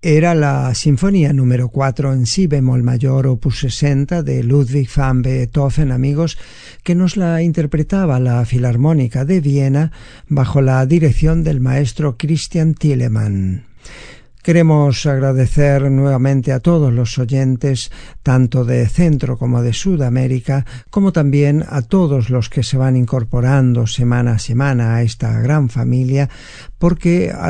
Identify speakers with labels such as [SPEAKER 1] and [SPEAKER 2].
[SPEAKER 1] Era la Sinfonía número 4 en si bemol mayor opus 60 de Ludwig van Beethoven, amigos, que nos la interpretaba la Filarmónica de Viena bajo la dirección del maestro Christian Thielemann. Queremos agradecer nuevamente a todos los oyentes, tanto de Centro como de Sudamérica, como también a todos los que se van incorporando semana a semana a esta gran familia, porque